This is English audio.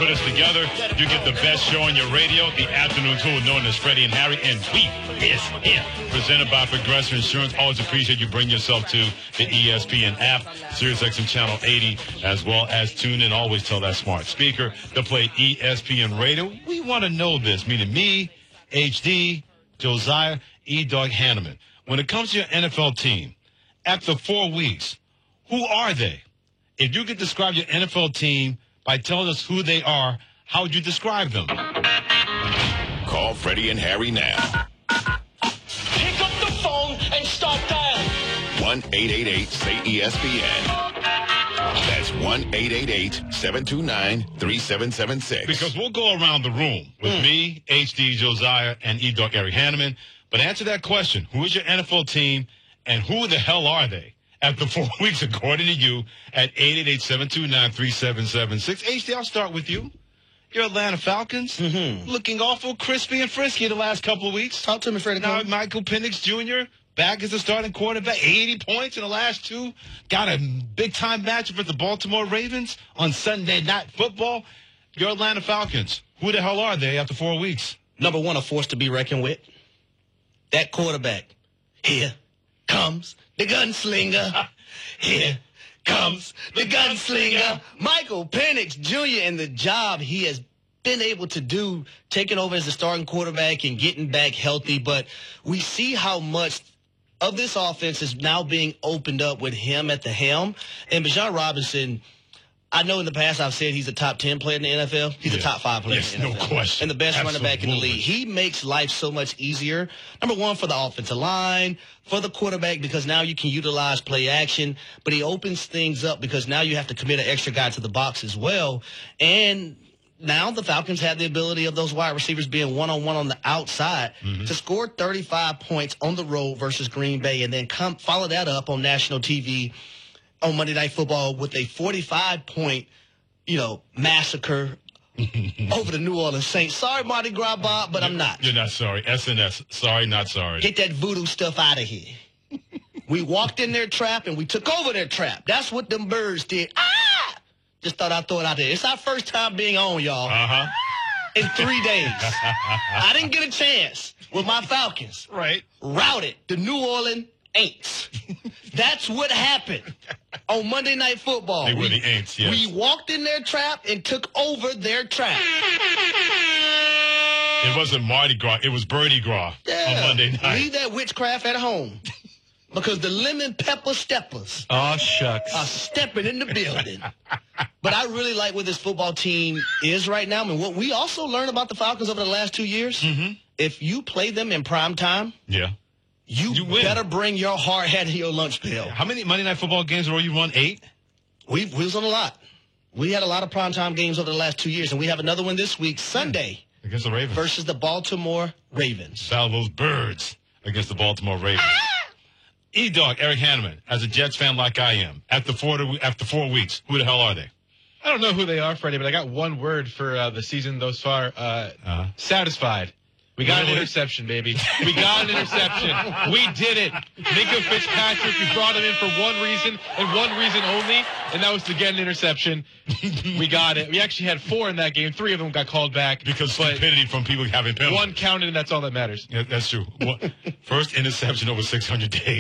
put us together. You get the best show on your radio, the afternoon tool known as Freddie and Harry, and we is here. Presented by Progressive Insurance. Always appreciate you bring yourself to the ESPN app, SiriusXM Channel 80, as well as tune in. Always tell that smart speaker to play ESPN Radio. We want to know this, meaning me, HD, Josiah, E-Dog Hanneman. When it comes to your NFL team, after 4 weeks, who are they? If you could describe your NFL team by telling us who they are, how would you describe them? Call Freddie and Harry now. Pick up the phone and start dialing. 1-888-SAY-ESPN. That's 1-888-729-3776. Because we'll go around the room with me, HD, Josiah, and E-Dog Eric Hanneman. But answer that question. Who is your NFL team, and who the hell are they? After 4 weeks, according to you, at 888-729-3776. HD, I'll start with you. Your Atlanta Falcons, looking awful crispy and frisky the last couple of weeks. Talk to me, Freddie. Now, Michael Penix Jr., back as the starting quarterback, 80 points in the last two. Got a big-time matchup with the Baltimore Ravens on Sunday Night Football. Your Atlanta Falcons, who the hell are they after 4 weeks? Number one, a force to be reckoned with. That quarterback. Here comes the gunslinger. Here comes the gunslinger. Michael Penix Jr. and the job he has been able to do, taking over as the starting quarterback and getting back healthy. But we see how much of this offense is now being opened up with him at the helm. And Bijan Robinson, I know in the past I've said he's a top 10 player in the NFL. He's a top 5 player in the NFL. No question. And the best running back in the league. He makes life so much easier. Number one, for the offensive line, for the quarterback, because now you can utilize play action. But he opens things up because now you have to commit an extra guy to the box as well. And now the Falcons have the ability of those wide receivers being one-on-one on the outside to score 35 points on the road versus Green Bay and then follow that up on national TV on Monday Night Football with a 45-point, massacre over the New Orleans Saints. Sorry, Mardi Gras Bob, but I'm not. You're not sorry. SNS. Sorry, not sorry. Get that voodoo stuff out of here. We walked in their trap and we took over their trap. That's what them birds did. Just thought I'd throw it out there. It's our first time being on, y'all. In 3 days. I didn't get a chance with my Falcons. Right. Routed the New Orleans Aints. That's what happened on Monday Night Football. They were the Aints, yes. We walked in their trap and took over their trap. It wasn't Mardi Gras. It was Birdie Gras on Monday night. Leave that witchcraft at home. Because the lemon pepper steppers are stepping in the building. But I really like where this football team is right now. And what we also learned about the Falcons over the last 2 years, if you play them in prime time, you better bring your hard hat to your lunch pail. How many Monday Night Football games were you won? 8? We was on a lot. We had a lot of primetime games over the last 2 years, and we have another one this week, Sunday. Against the Ravens. Versus the Baltimore Ravens. Battle those birds against the Baltimore Ravens. E-Dog, Eric Hanneman, as a Jets fan like I am, after 4 weeks, who the hell are they? I don't know who they are, Freddie, but I got one word for the season thus far. Satisfied. We got an interception, baby. We got an interception. We did it. Minka Fitzpatrick, we brought him in for one reason and one reason only, and that was to get an interception. We got it. We actually had 4 in that game. 3 of them got called back. Because stupidity from people having penalties. One counted, and that's all that matters. Yeah, that's true. First interception over 600 days.